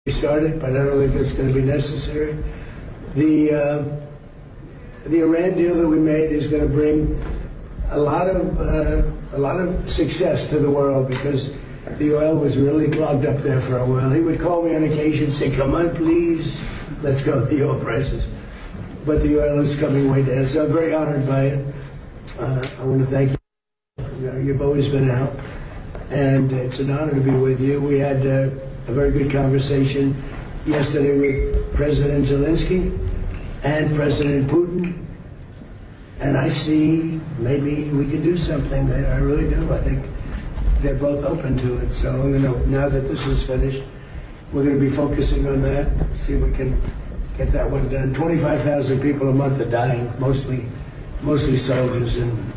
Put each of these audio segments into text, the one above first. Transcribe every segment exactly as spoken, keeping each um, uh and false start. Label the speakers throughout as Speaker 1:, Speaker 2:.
Speaker 1: started, but I don't think it's going to be necessary. The uh, the Iran deal that we made is going to bring a lot of uh, a lot of success to the world because the oil was really clogged up there for a while. He would call me on occasion and say, "Come on, please, let's go with the oil prices." But the oil is coming way down, so I'm very honored by it. Uh, I want to thank you. You know, you've always been a help, and it's an honor to be with you. We had uh, a very good conversation yesterday with President Zelensky and President Putin, and I see maybe we can do something there. I really do. I think they're both open to it. So you know, now that this is finished, we're going to be focusing on that. See if we can get that one done. twenty-five thousand people a month are dying, mostly, mostly soldiers and.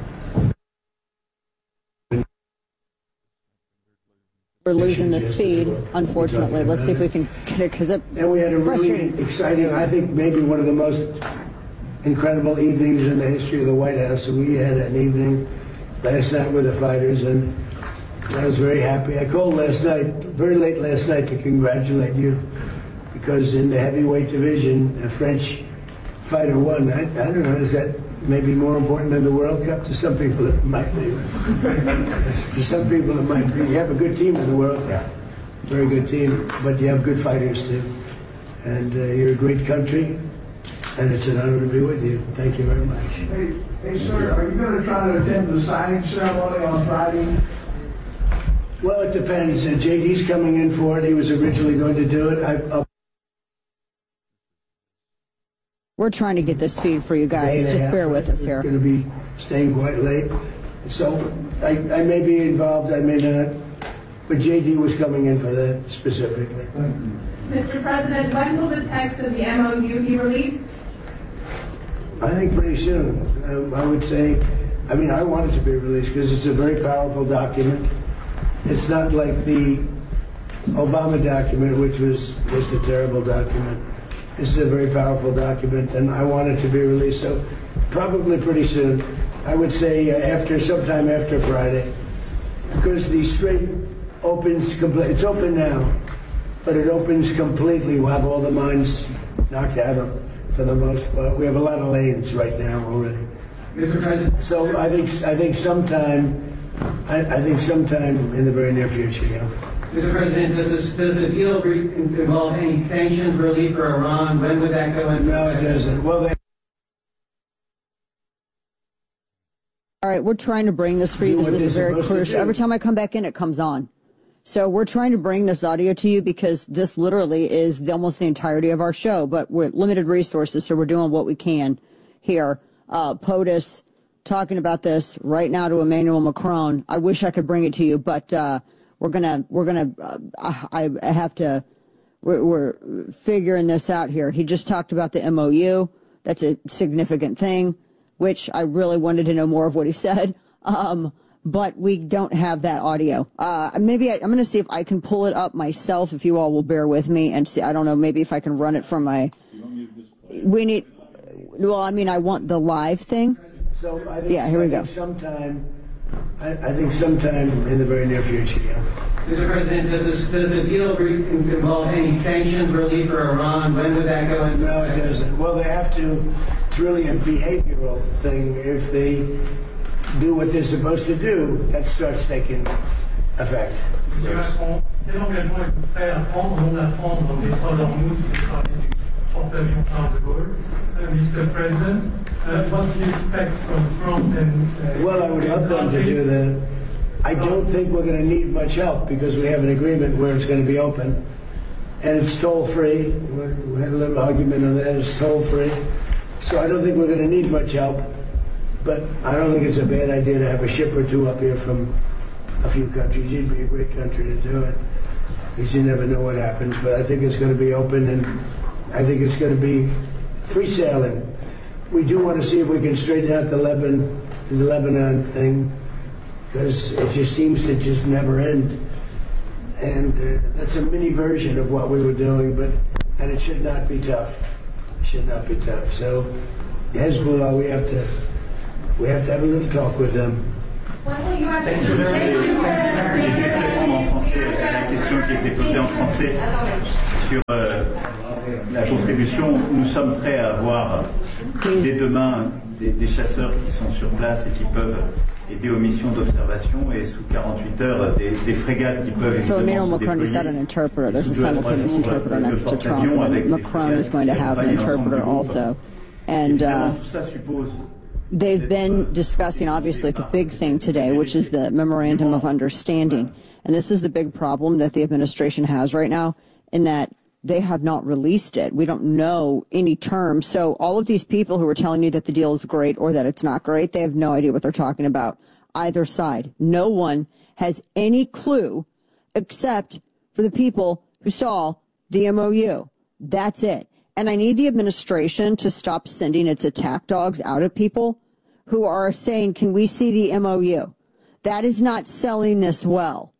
Speaker 2: We're losing this feed, unfortunately. Let's see if we can get it, because it.
Speaker 1: And we had a really exciting, I think maybe one of the most incredible evenings in the history of the White House. We had an evening last night with the fighters, and I was very happy. I called last night, very late last night, to congratulate you, because in the heavyweight division, a French fighter won. I, I don't know, is that maybe more important than the World Cup? To some people it might be. To some people it might be. You have a good team in the world, yeah. Very good team, but you have good fighters too. And uh, you're a great country, and it's an honor to be with you. Thank you very much.
Speaker 3: Hey, hey sir, are you going to try to attend the signing ceremony on Friday?
Speaker 1: Well, it depends. Uh, J D's coming in for it. He was originally going to do it. I, I'll
Speaker 2: We're trying to get this feed for you guys. Just bear with us here.
Speaker 1: We're going to be staying quite late. So I, I may be involved, I may not. But J D was coming in for that specifically.
Speaker 4: Mister President, when will the text of the M O U be released?
Speaker 1: I think pretty soon. Um, I would say, I mean, I want it to be released because it's a very powerful document. It's not like the Obama document, which was just a terrible document. This is a very powerful document, and I want it to be released, so probably pretty soon. I would say uh, after, sometime after Friday, because the strait opens completely. It's open now, but it opens completely. We'll have all the mines knocked out for the most part. We have a lot of lanes right now already.
Speaker 3: Mister President.
Speaker 1: So I think I think sometime, I, I think sometime in the very near future, yeah.
Speaker 5: Mister President, does, this, does the deal involve any sanctions relief for Iran? When would that go into
Speaker 1: No, it doesn't. Well, they
Speaker 2: All right, we're trying to bring this for you. This is very crucial. Every time I come back in, it comes on. So we're trying to bring this audio to you because this literally is the, almost the entirety of our show, but we're limited resources, so we're doing what we can here. Uh, POTUS talking about this right now to Emmanuel Macron. I wish I could bring it to you, but uh, we're gonna we're gonna. Uh, I, I have to. We're, we're figuring this out here. He just talked about the M O U. That's a significant thing, which I really wanted to know more of what he said. Um, but we don't have that audio. Uh, maybe I, I'm going to see if I can pull it up myself, if you all will bear with me and see. I don't know, maybe if I can run it from my. We need. Well, I mean, I want the live thing.
Speaker 1: So I think,
Speaker 2: yeah, here we
Speaker 1: I
Speaker 2: go.
Speaker 1: Think sometime, I, I think sometime in the very near future, yeah.
Speaker 5: Mister President, does, this, does the deal involve any sanctions relief for Iran? When would that go into
Speaker 1: No, it doesn't. Well, they have to. It's really a behavioral thing. If they do what they're supposed to do, that starts taking effect.
Speaker 6: Monsieur Macron, quel engagement êtes-vous prêt à prendre au nom de la France dans le détroit d'Ormuz qui sera du porte-avions Charles de Gaulle? Uh, Mister President, uh, what do you expect from France and... Uh,
Speaker 1: well, I would love them to do that. I don't think we're going to need much help because we have an agreement where it's going to be open. And it's toll-free. We had a little argument on that. It's toll-free. So I don't think we're going to need much help. But I don't think it's a bad idea to have a ship or two up here from a few countries. It'd be a great country to do it, because you never know what happens. But I think it's going to be open, and I think it's going to be free sailing. We do want to see if we can straighten out the Lebanon, the Lebanon thing, because it just seems to just never end. And uh, that's a mini version of what we were doing, but and it should not be tough. It should not be tough. So Hezbollah, we have to we have to have a little talk with them.
Speaker 4: When will you actually
Speaker 7: La question qui était posée en français. Sur euh, la contribution, nous sommes prêts à avoir dès demain des, des chasseurs qui sont sur place et qui peuvent aider aux missions d'observation et sous quarante-huit heures des, des frégates qui peuvent
Speaker 2: So Emmanuel
Speaker 7: évidemment se
Speaker 2: Macron has got an interpreter. There's a simultaneous interpreter next to Trump, and Macron is going to have an interpreter also. And uh, they've been discussing, obviously, the big thing today, which is the Memorandum of Understanding. And this is the big problem that the administration has right now, in that they have not released it. We don't know any terms. So all of these people who are telling you that the deal is great or that it's not great, they have no idea what they're talking about. Either side. No one has any clue except for the people who saw the M O U. That's it. And I need the administration to stop sending its attack dogs out at people who are saying, can we see the M O U? That is not selling this well.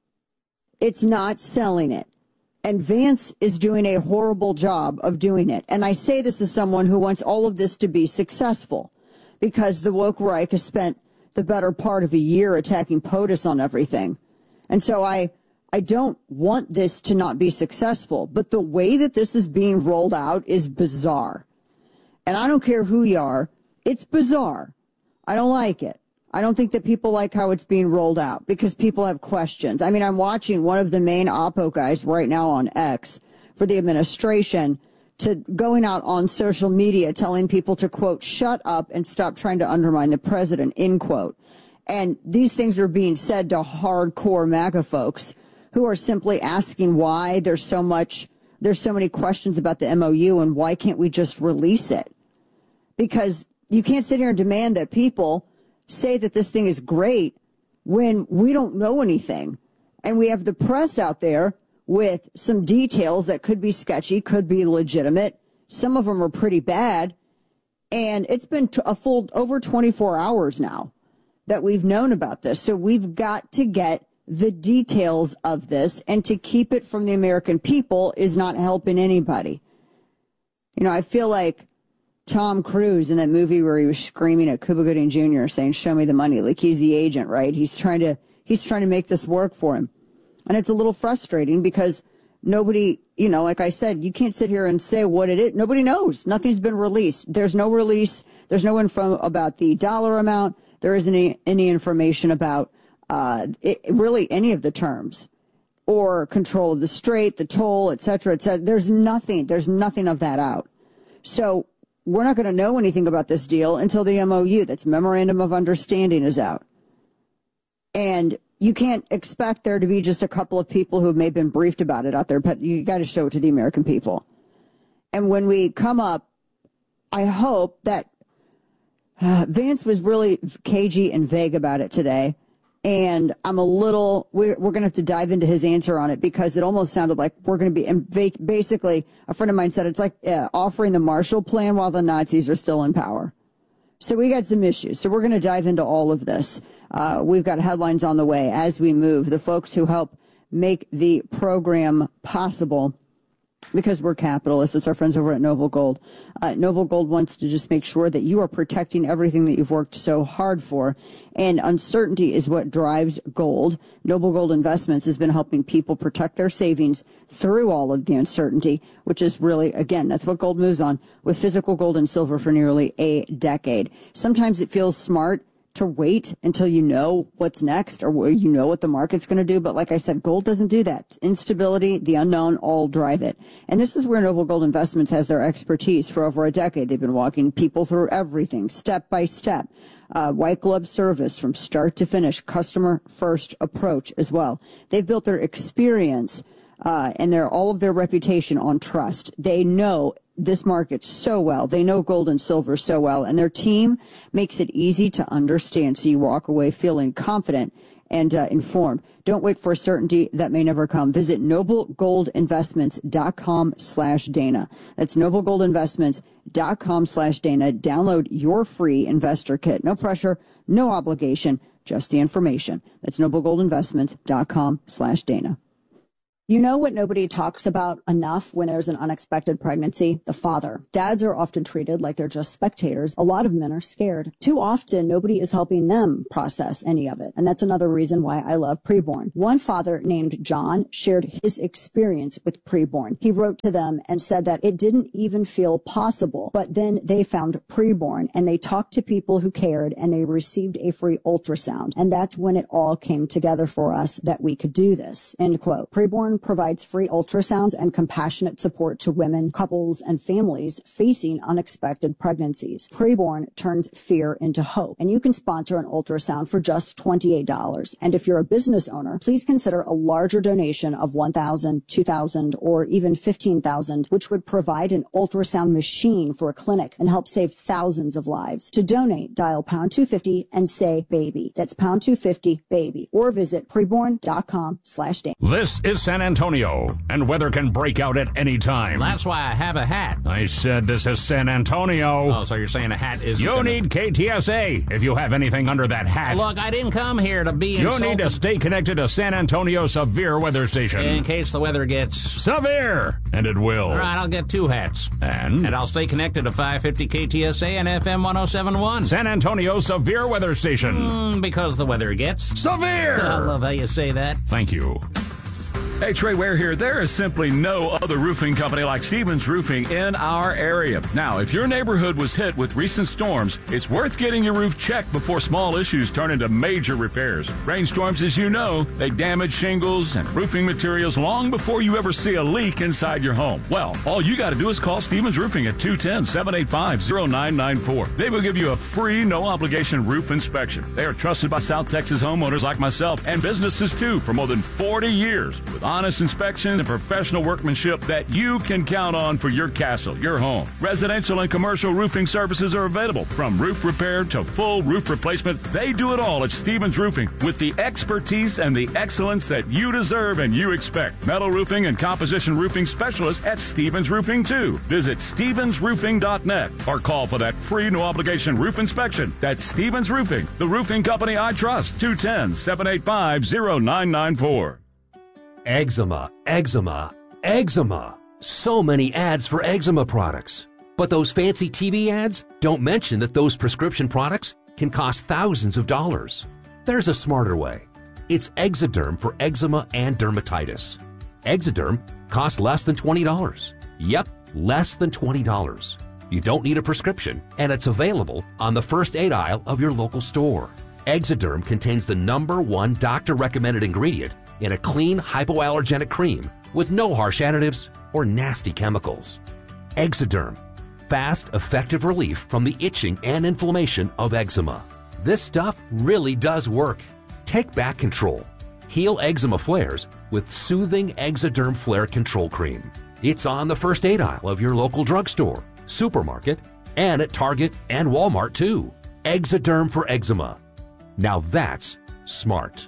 Speaker 2: It's not selling it. And Vance is doing a horrible job of doing it. And I say this as someone who wants all of this to be successful, because the woke Reich has spent the better part of a year attacking POTUS on everything. And so I, I don't want this to not be successful. But the way that this is being rolled out is bizarre. And I don't care who you are. It's bizarre. I don't like it. I don't think that people like how it's being rolled out, because people have questions. I mean, I'm watching one of the main Oppo guys right now on X for the administration to going out on social media telling people to, quote, shut up and stop trying to undermine the president, end quote. And these things are being said to hardcore MAGA folks who are simply asking why there's so much, there's so many questions about the M O U and why can't we just release it? Because you can't sit here and demand that people say that this thing is great when we don't know anything. And we have the press out there with some details that could be sketchy, could be legitimate. Some of them are pretty bad. And it's been a full over twenty-four hours now that we've known about this. So we've got to get the details of this, and to keep it from the American people is not helping anybody. You know, I feel like Tom Cruise in that movie where he was screaming at Cuba Gooding Junior saying, show me the money. Like, he's the agent, right? He's trying to, he's trying to make this work for him. And it's a little frustrating because nobody, you know, like I said, you can't sit here and say what it is. Nobody knows. Nothing's been released. There's no release. There's no info about the dollar amount. There isn't any, any information about, uh, it, really any of the terms or control of the strait, the toll, et cetera, et cetera. There's nothing. There's nothing of that out. So, we're not going to know anything about this deal until the M O U, that's Memorandum of Understanding, is out. And you can't expect there to be just a couple of people who may have been briefed about it out there, but you got to show it to the American people. And when we come up, I hope that uh, Vance was really cagey and vague about it today. And I'm a little, we're, we're going to have to dive into his answer on it, because it almost sounded like we're going to be, and basically, a friend of mine said it's like uh, offering the Marshall Plan while the Nazis are still in power. So we got some issues. So we're going to dive into all of this. Uh, we've got headlines on the way as we move. The folks who help make the program possible, because we're capitalists. It's our friends over at Noble Gold. Uh, Noble Gold wants to just make sure that you are protecting everything that you've worked so hard for. And uncertainty is what drives gold. Noble Gold Investments has been helping people protect their savings through all of the uncertainty, which is really, again, that's what gold moves on, with physical gold and silver for nearly a decade. Sometimes it feels smart to wait until you know what's next, or you know what the market's going to do. But like I said, gold doesn't do that. Instability, the unknown, all drive it. And this is where Noble Gold Investments has their expertise. For over a decade, they've been walking people through everything, step by step. Uh, white glove service from start to finish, customer first approach as well. They've built their experience uh, and their all of their reputation on trust. They know this market so well. They know gold and silver so well, and their team makes it easy to understand, so you walk away feeling confident and uh, informed. Don't wait for certainty that may never come. Visit noblegoldinvestments.com slash Dana. That's noblegoldinvestments.com slash Dana. Download your free investor kit. No pressure, no obligation, just the information. That's noblegoldinvestments.com slash Dana. You know what nobody talks about enough when there's an unexpected pregnancy? The father. Dads are often treated like they're just spectators. A lot of men are scared. Too often, nobody is helping them process any of it. And that's another reason why I love Preborn. One father named John shared his experience with Preborn. He wrote to them and said that it didn't even feel possible, but then they found Preborn and they talked to people who cared and they received a free ultrasound. And that's when it all came together for us that we could do this. End quote. Preborn provides free ultrasounds and compassionate support to women, couples, and families facing unexpected pregnancies. Preborn turns fear into hope, and you can sponsor an ultrasound for just twenty-eight dollars. And if you're a business owner, please consider a larger donation of one thousand dollars, two thousand dollars, or even fifteen thousand dollars, which would provide an ultrasound machine for a clinic and help save thousands of lives. To donate, dial pound two fifty and say baby. That's pound two fifty baby, or visit preborn dot com slash Dan.
Speaker 8: This is San Antonio, and weather can break out at any time.
Speaker 9: That's why I have a hat.
Speaker 8: I said this is San Antonio.
Speaker 9: Oh, so you're saying a hat is...
Speaker 8: You
Speaker 9: gonna...
Speaker 8: need K T S A if you have anything under that hat.
Speaker 9: Look, I didn't come here to be insulted.
Speaker 8: You need to stay connected to San Antonio Severe Weather Station.
Speaker 9: In case the weather gets...
Speaker 8: severe, and it will.
Speaker 9: All right, I'll get two hats.
Speaker 8: And?
Speaker 9: And I'll stay connected to five fifty K T S A and F M one oh seven point one.
Speaker 8: San Antonio Severe Weather Station.
Speaker 9: Mm, because the weather gets...
Speaker 8: severe!
Speaker 9: I love how you say that.
Speaker 8: Thank you.
Speaker 10: Hey, Trey Ware here. There is simply no other roofing company like Stevens Roofing in our area. Now, if your neighborhood was hit with recent storms, it's worth getting your roof checked before small issues turn into major repairs. Rainstorms, as you know, they damage shingles and roofing materials long before you ever see a leak inside your home. Well, all you got to do is call Stevens Roofing at two one zero, seven eight five, zero nine nine four. They will give you a free, no-obligation roof inspection. They are trusted by South Texas homeowners like myself and businesses, too, for more than forty years with honest inspections and professional workmanship that you can count on for your castle, your home. Residential and commercial roofing services are available, from roof repair to full roof replacement. They do it all at Stevens Roofing with the expertise and the excellence that you deserve and you expect. Metal roofing and composition roofing specialists at Stevens Roofing, too. Visit stevens roofing dot net or call for that free no-obligation roof inspection. That's Stevens Roofing, the roofing company I trust. two one zero, seven eight five, zero nine nine four.
Speaker 11: Eczema, eczema, eczema. So many ads for eczema products. But those fancy T V ads don't mention that those prescription products can cost thousands of dollars. There's a smarter way. It's Exoderm for eczema and dermatitis. Exoderm costs less than twenty dollars. Yep, less than twenty dollars. You don't need a prescription, and it's available on the first aid aisle of your local store. Exoderm contains the number one doctor-recommended ingredient in a clean hypoallergenic cream with no harsh additives or nasty chemicals. Exoderm, fast, effective relief from the itching and inflammation of eczema. This stuff really does work. Take back control. Heal eczema flares with soothing Exoderm Flare Control Cream. It's on the first aid aisle of your local drugstore, supermarket, and at Target and Walmart too. Exoderm for eczema. Now that's smart.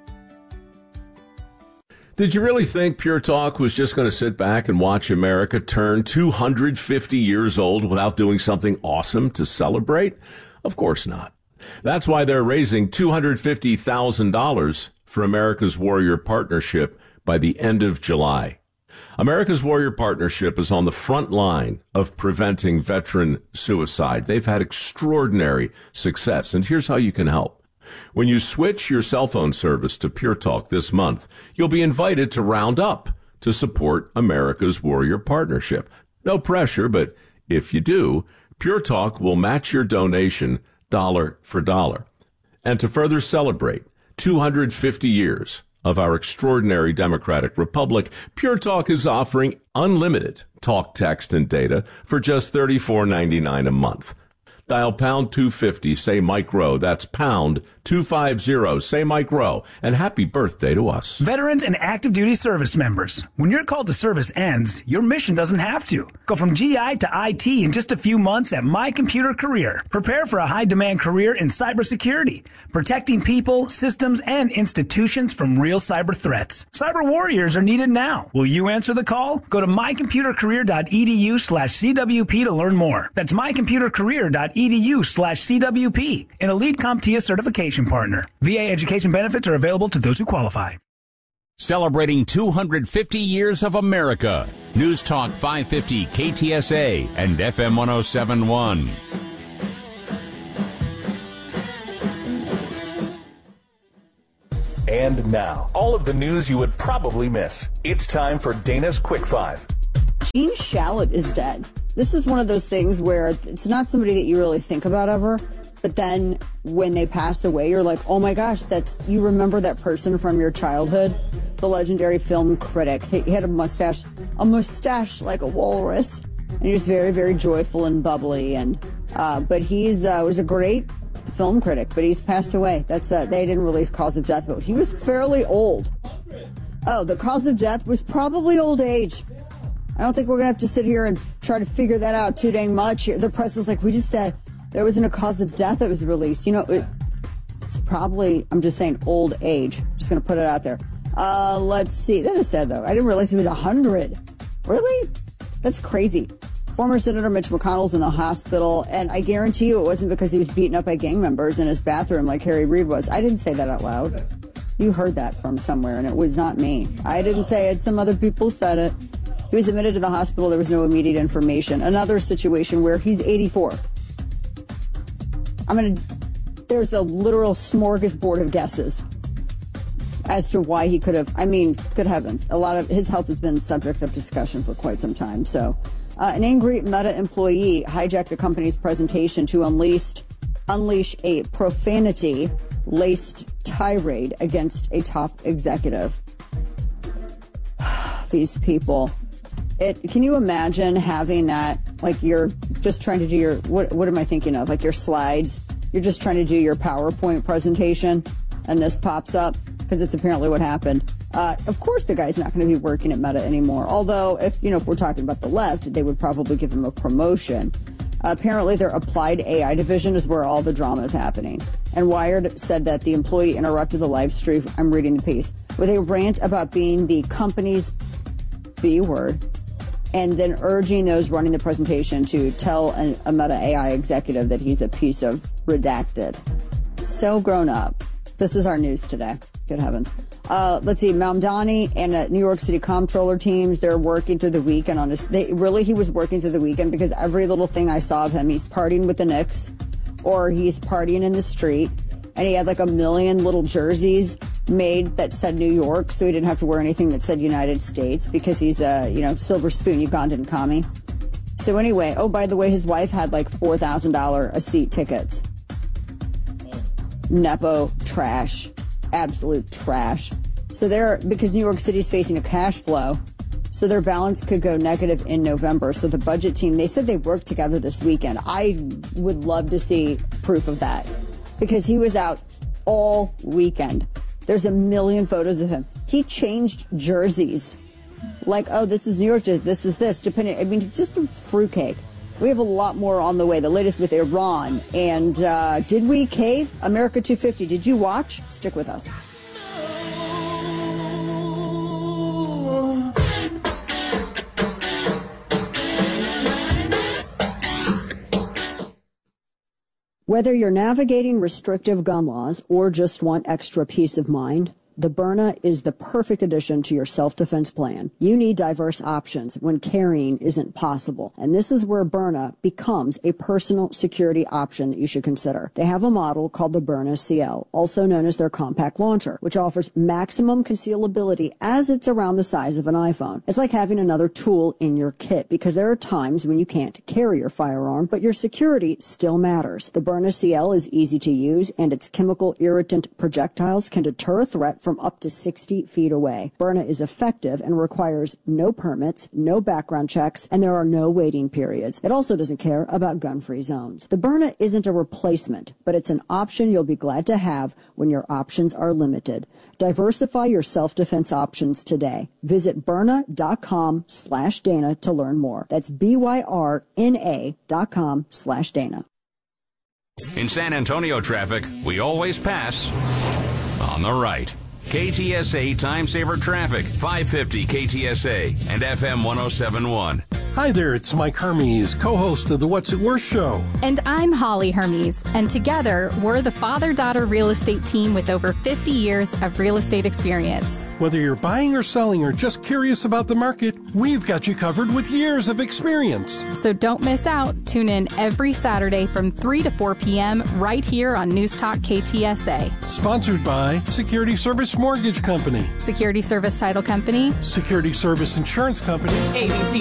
Speaker 12: Did you really think Pure Talk was just going to sit back and watch America turn two hundred fifty years old without doing something awesome to celebrate? Of course not. That's why they're raising two hundred fifty thousand dollars for America's Warrior Partnership by the end of July. America's Warrior Partnership is on the front line of preventing veteran suicide. They've had extraordinary success, and here's how you can help. When you switch your cell phone service to Pure Talk this month, you'll be invited to round up to support America's Warrior Partnership. No pressure, but if you do, Pure Talk will match your donation dollar for dollar. And to further celebrate two hundred fifty years of our extraordinary democratic republic, Pure Talk is offering unlimited talk, text, and data for just thirty-four ninety-nine a month. Dial pound two fifty, say Mike Rowe. That's pound two fifty, say Mike Rowe. And happy birthday to us.
Speaker 13: Veterans and active duty service members. When your call to service ends, your mission doesn't have to. Go from G I to I T in just a few months at My Computer Career. Prepare for a high-demand career in cybersecurity, protecting people, systems, and institutions from real cyber threats. Cyber warriors are needed now. Will you answer the call? Go to mycomputercareer.edu slash CWP to learn more. That's mycomputercareer.edu slash CWP, an elite CompTIA certification partner. V A education benefits are available to those who qualify.
Speaker 8: Celebrating two hundred fifty years of America. News Talk five fifty K T S A and F M one oh seven point one.
Speaker 14: And now, all of the news you would probably miss. It's time for Dana's Quick Five.
Speaker 2: Gene Shalit is dead. This is one of those things where it's not somebody that you really think about ever, but then when they pass away, you're like, oh my gosh, that's, you remember that person from your childhood, the legendary film critic. He had a mustache, a mustache like a walrus, and he was very, very joyful and bubbly. And uh, but he's uh, was a great film critic, but he's passed away. That's uh, they didn't release cause of death, but he was fairly old. Oh, the cause of death was probably old age. I don't think we're gonna have to sit here and f- try to figure that out too dang much. The press is like, we just said there wasn't a cause of death that was released. You know, it, it's probably, I'm just saying, old age. Just going to put it out there. Uh, let's see. That is said, though. I didn't realize he was one hundred. Really? That's crazy. Former Senator Mitch McConnell's in the hospital, and I guarantee you it wasn't because he was beaten up by gang members in his bathroom like Harry Reid was. I didn't say that out loud. You heard that from somewhere, and it was not me. I didn't say it. Some other people said it. He was admitted to the hospital. There was no immediate information. Another situation where he's eighty-four. I'm going to, there's a literal smorgasbord of guesses as to why he could have, I mean, good heavens. A lot of his health has been subject of discussion for quite some time. So uh, an angry Meta employee hijacked the company's presentation to unleash, unleash a profanity-laced tirade against a top executive. These people. It, can you imagine having that, like you're just trying to do your, what, what am I thinking of? Like your slides, you're just trying to do your PowerPoint presentation and this pops up because it's apparently what happened. Uh, of course the guy's not going to be working at Meta anymore. Although if, you know, if we're talking about the left, they would probably give him a promotion. Uh, apparently their applied A I division is where all the drama is happening. And Wired said that the employee interrupted the live stream, I'm reading the piece, with a rant about being the company's B word, and then urging those running the presentation to tell a, a Meta A I executive that he's a piece of redacted. So grown up. This is our news today. Good heavens. Uh, let's see, Mamdani and uh, New York City comptroller teams, they're working through the weekend on this. They, really, he was working through the weekend because every little thing I saw of him, he's partying with the Knicks or he's partying in the street. And he had like a million little jerseys made that said New York, so he didn't have to wear anything that said United States because he's a, you know, silver spoon Ugandan commie. So anyway, oh, by the way, his wife had like four thousand dollars a seat tickets. Nepo trash. Absolute trash. So they're, because New York City's facing a cash flow, so their balance could go negative in November. So the budget team, they said they worked together this weekend. I would love to see proof of that because he was out all weekend. There's a million photos of him. He changed jerseys. Like, oh, this is New York, this is this, depending, I mean, just a fruitcake. We have a lot more on the way, the latest with Iran. And uh, did we cave? America two fifty, did you watch? Stick with us. Whether you're navigating restrictive gun laws or just want extra peace of mind, the Byrna is the perfect addition to your self-defense plan. You need diverse options when carrying isn't possible. And this is where Byrna becomes a personal security option that you should consider. They have a model called the Byrna C L, also known as their compact launcher, which offers maximum concealability as it's around the size of an iPhone. It's like having another tool in your kit because there are times when you can't carry your firearm, but your security still matters. The Byrna C L is easy to use, and its chemical irritant projectiles can deter a threat from up to sixty feet away. Byrna is effective and requires no permits, no background checks, and there are no waiting periods. It also doesn't care about gun-free zones. The Byrna isn't a replacement, but it's an option you'll be glad to have when your options are limited. Diversify your self-defense options today. Visit Byrna.com slash Dana to learn more. That's B-Y-R-N-A dot com slash Dana.
Speaker 8: In San Antonio traffic, we always pass on the right. K T S A Time Saver Traffic, five fifty K T S A and F M one oh seven point one.
Speaker 15: Hi there, it's Mike Hermes, co-host of the What's It Worth show.
Speaker 16: And I'm Holly Hermes, and together we're the father-daughter real estate team with over fifty years of real estate experience.
Speaker 15: Whether you're buying or selling or just curious about the market, we've got you covered with years of experience.
Speaker 16: So don't miss out. Tune in every Saturday from three to four p.m. right here on News Talk K T S A.
Speaker 15: Sponsored by Security Service Mortgage Company,
Speaker 16: Security Service Title Company,
Speaker 15: Security Service Insurance Company,
Speaker 17: A B C